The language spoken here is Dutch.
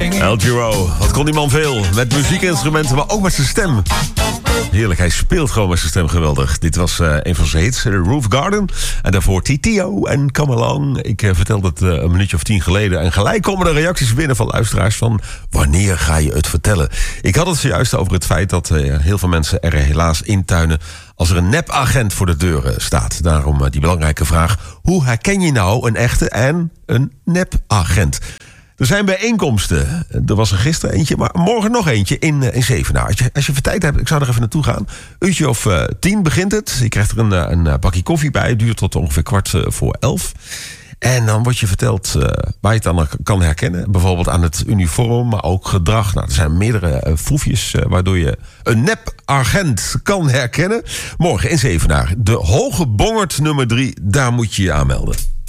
El Giro, wat kon die man veel. Met muziekinstrumenten, maar ook met zijn stem. Heerlijk, hij speelt gewoon met zijn stem geweldig. Dit was een van zijn hits, Roof Garden. En daarvoor TTO en Come Along. Ik vertelde het een minuutje of 10 geleden. En gelijk komen er reacties binnen van luisteraars van... wanneer ga je het vertellen? Ik had het zojuist over het feit dat heel veel mensen er helaas intuinen... als er een nepagent voor de deur staat. Daarom die belangrijke vraag. Hoe herken je nou een echte en een nepagent? Er zijn bijeenkomsten. Er was er gisteren eentje, maar morgen nog eentje in Zevenaar. Als je tijd hebt, ik zou er even naartoe gaan. Uurtje of 10 begint het. Je krijgt er een bakje koffie bij. Het duurt tot ongeveer 11:15. En dan wordt je verteld waar je het dan kan herkennen. Bijvoorbeeld aan het uniform, maar ook gedrag. Nou, er zijn meerdere foefjes waardoor je een nepagent kan herkennen. Morgen in Zevenaar. De Hoge Bongerd nummer 3, daar moet je je aanmelden.